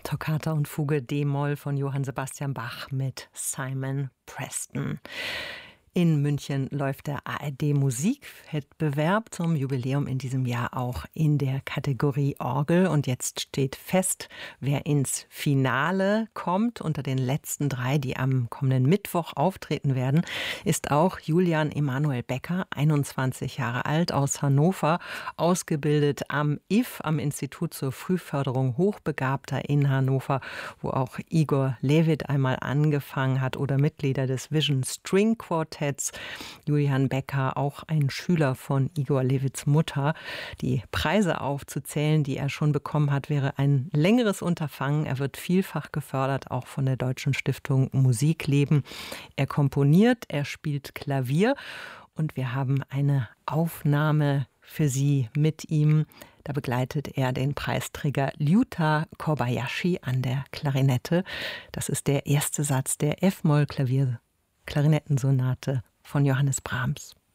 Toccata und Fuge d-Moll von Johann Sebastian Bach mit Simon Preston. In München läuft der ARD-Musikwettbewerb zum Jubiläum in diesem Jahr auch in der Kategorie Orgel. Und jetzt steht fest, wer ins Finale kommt. Unter den letzten 3, die am kommenden Mittwoch auftreten werden, ist auch Julian Emanuel Becker, 21 Jahre alt, aus Hannover, ausgebildet am IF, am Institut zur Frühförderung Hochbegabter in Hannover, wo auch Igor Levit einmal angefangen hat, oder Mitglieder des Vision String Quartetts. Julian Becker, auch ein Schüler von Igor Levits Mutter. Die Preise aufzuzählen, die er schon bekommen hat, wäre ein längeres Unterfangen. Er wird vielfach gefördert, auch von der Deutschen Stiftung Musikleben. Er komponiert, er spielt Klavier und wir haben eine Aufnahme für Sie mit ihm. Da begleitet er den Preisträger Ryuta Kobayashi an der Klarinette. Das ist der erste Satz der F-Moll-Klavier-Klarinettensonate von Johannes Brahms.